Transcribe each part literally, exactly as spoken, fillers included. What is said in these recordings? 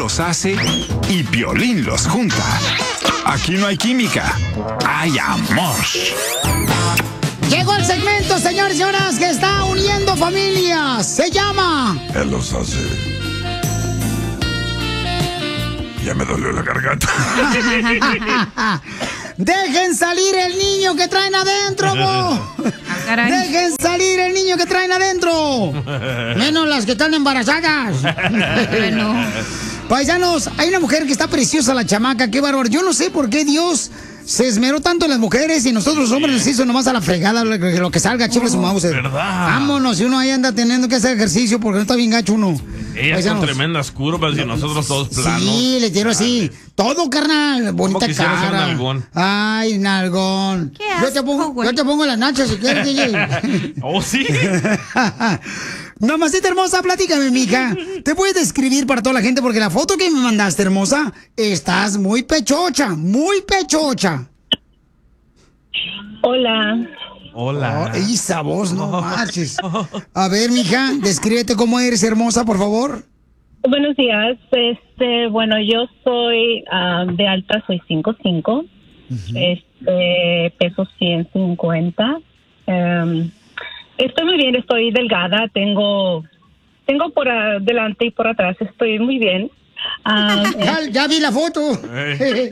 los hace y Piolín los junta. Aquí no hay química, hay amor. Llegó el segmento, señores y señoras, que está uniendo familias. Se llama... Él los hace. Ya me dolió la garganta. Dejen salir el niño que traen adentro, bo. Dejen salir el niño que traen adentro. Menos las que están embarazadas. Bueno. Paisanos, hay una mujer que está preciosa, la chamaca, qué bárbaro. Yo no sé por qué Dios se esmeró tanto en las mujeres y nosotros los hombres nos hizo nomás a la fregada lo que, lo que salga, chifle su mouse. ¿Verdad? Vámonos, si uno ahí anda teniendo que hacer ejercicio porque no está bien gacho uno. Ellas con tremendas curvas y nosotros todos planos. Sí, le tiro así. Todo, carnal. Bonita cara. Ser nalgón? Ay, nalgón. ¿Qué asco, yo, te pongo, yo te pongo las nachas si quieres, D J. ¿Oh, sí? Mamacita hermosa, platícame, mija. ¿Te puedes describir para toda la gente? Porque la foto que me mandaste, hermosa, estás muy pechocha, muy pechocha. Hola. Hola. Oh, esa voz, no marches. A ver, mija, descríbete cómo eres, hermosa, por favor. Buenos días. Este, bueno, yo soy uh, de alta, soy cinco cinco. Uh-huh. Este, peso ciento cincuenta. Um, estoy muy bien, estoy delgada, tengo tengo por adelante y por atrás, estoy muy bien. Uh, ya, ya vi la foto. eh,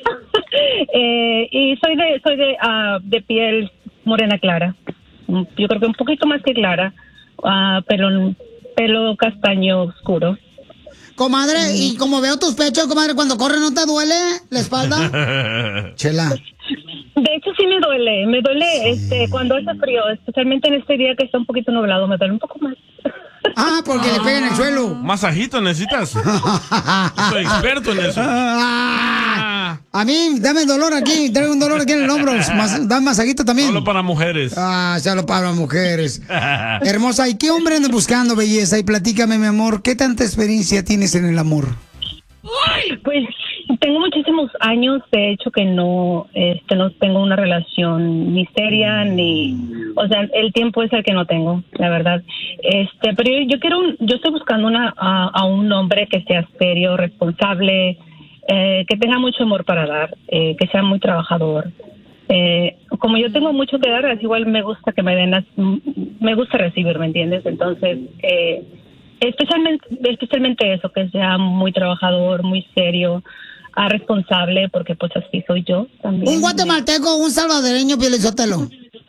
y soy de soy de uh, de piel morena clara. Yo creo que un poquito más que clara, uh, pero pelo castaño oscuro. Comadre, y como veo tus pechos, comadre, cuando corre no te duele la espalda. Chela. De hecho sí me duele, me duele sí. este cuando hace frío, especialmente en este día que está un poquito nublado, me duele un poco más. Ah, porque ah, le pega en el suelo. ¿Masajito necesitas? Soy experto en eso. Ah, a mí, dame dolor aquí, traigo un dolor aquí en el hombro. Mas, dame masajito también. Solo para mujeres. Ah, solo para mujeres. Hermosa, ¿y qué hombre andas buscando, belleza? Y platícame, mi amor, ¿qué tanta experiencia tienes en el amor? Pues tengo muchísimos años, de hecho, que no este no tengo una relación ni seria, ni, o sea, el tiempo es el que no tengo, la verdad. Este, pero yo, yo quiero, un, yo estoy buscando una a, a un hombre que sea serio, responsable, eh, que tenga mucho amor para dar, eh, que sea muy trabajador. Eh, como yo tengo mucho que dar, es igual me gusta que me den, las, me gusta recibir, ¿me entiendes? Entonces, eh, especialmente, especialmente eso, que sea muy trabajador, muy serio, ah, responsable, porque pues así soy yo también. Un guatemalteco, un salvadoreño, Pielizotelo.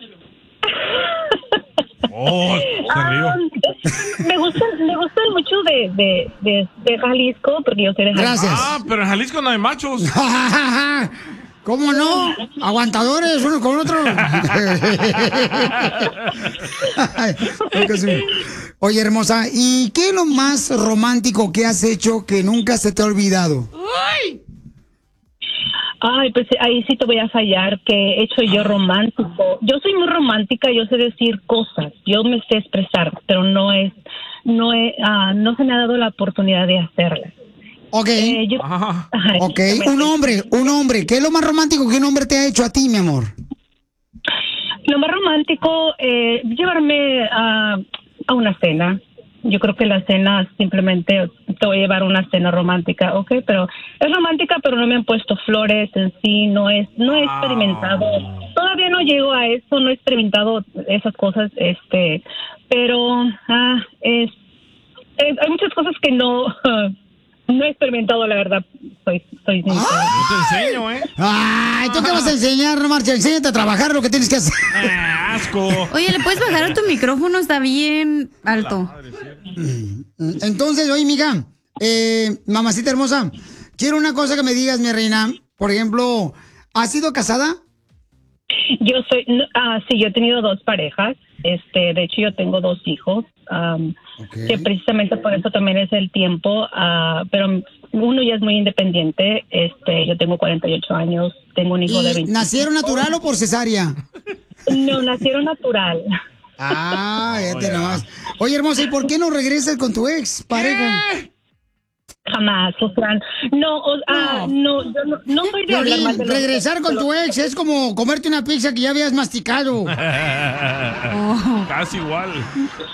Oh, se rió. Um, me gustan, me gustan mucho de, de, de, de Jalisco, porque yo soy de Jalisco. Gracias. Ah, pero en Jalisco no hay machos. ¿Cómo no? Aguantadores uno con otro. Oye, hermosa, ¿y qué es lo más romántico que has hecho que nunca se te ha olvidado? ¡Ay! Ay, pues ahí sí te voy a fallar, que he hecho yo romántico. Yo soy muy romántica, yo sé decir cosas, yo me sé expresar, pero no es, no es, uh, no se me ha dado la oportunidad de hacerlas. Ok, eh, yo, ajá, ok, un hombre, un hombre, ¿qué es lo más romántico que un hombre te ha hecho a ti, mi amor? Lo más romántico, eh, llevarme a, a una cena. Yo creo que la cena simplemente te voy a llevar una cena romántica, ok, pero es romántica, pero no me han puesto flores en sí, no es, no he experimentado, todavía no llego a eso, no he experimentado esas cosas, este, pero ah, es, es, hay muchas cosas que no, uh, no he experimentado, la verdad, soy, soy sincera. Yo te enseño, ¿eh? Ay, ¿tú qué vas a enseñar, no, Marcia? Enséñate a trabajar lo que tienes que hacer. Ah, asco. Oye, ¿le puedes bajar a tu micrófono? Está bien alto. Entonces, oye, mija, eh, mamacita hermosa, quiero una cosa que me digas, mi reina. Por ejemplo, ¿has sido casada? Yo soy, ah, sí, yo he tenido dos parejas. Este, de hecho, yo tengo dos hijos. Um, okay. Que precisamente por eso también es el tiempo. Uh, pero uno ya es muy independiente. Este, yo tengo cuarenta y ocho años. Tengo un hijo de veinte. ¿Nacieron natural o por cesárea? No, nacieron natural. Ah, fíjate nomás. Oye, hermosa, ¿y por qué no regresas con tu ex pareja? Jamás, Fran. No, uh, no, no, yo no, no soy de hablar mal de los regresar ex, con tu ex es como comerte una pizza que ya habías masticado. Oh. Casi igual.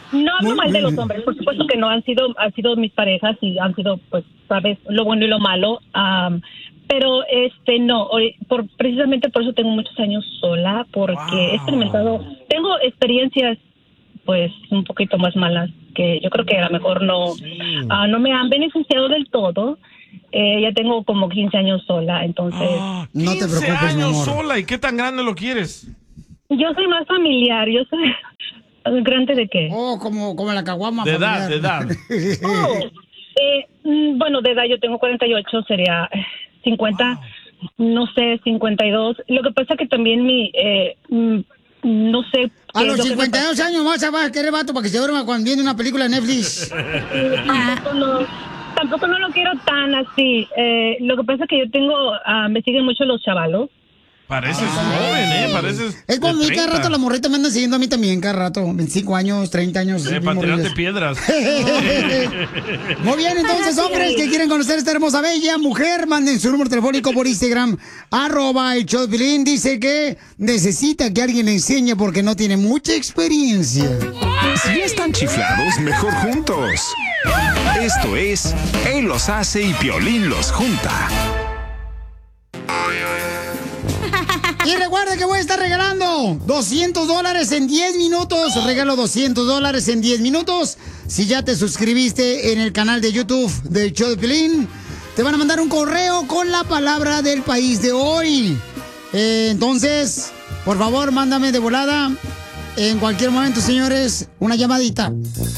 No hablo Muy mal de bien. los hombres, por supuesto que no, han sido han sido mis parejas y han sido, pues, sabes, lo bueno y lo malo. Um, pero, este, no, por, precisamente por eso tengo muchos años sola, porque wow. he experimentado, tengo experiencias, pues, un poquito más malas, que yo creo que a lo mejor no, sí. uh, no me han beneficiado del todo. Eh, ya tengo como quince años sola, entonces... Oh, no te preocupes, mi años amor. sola, ¿y qué tan grande lo quieres? Yo soy más familiar, yo soy... ¿Grande de qué? Oh, como, como la caguama De familiar. edad, de edad. Oh, eh, mm, bueno, de edad yo tengo cuarenta y ocho, sería cincuenta, wow. no sé, cincuenta y dos. Lo que pasa que también mi... Eh, mm, no sé... A los cincuenta y dos años más vas a querer vato para que se duerma cuando viene una película de Netflix. tampoco, no, tampoco no lo quiero tan así. Eh, lo que pasa es que yo tengo... Uh, me siguen mucho los chavalos. Pareces ah, joven, ¿eh? Pareces es como a mí cada rato la morrita me anda siguiendo a mí también cada rato. veinticinco años, treinta años. Eh, para tirarte piedras. Muy bien, entonces, hombres que quieren conocer a esta hermosa bella mujer, manden su número telefónico por Instagram, arroba el show de Piolín. Dice que necesita que alguien le enseñe porque no tiene mucha experiencia. Si ya están chiflados, mejor juntos. Esto es Él los hace y Piolín los junta. Y recuerda que voy a estar regalando doscientos dólares en diez minutos. Regalo doscientos dólares en diez minutos. Si ya te suscribiste en el canal de YouTube del Show de Piolín, te van a mandar un correo con la palabra del país de hoy. Eh, entonces, por favor, mándame de volada en cualquier momento, señores, una llamadita.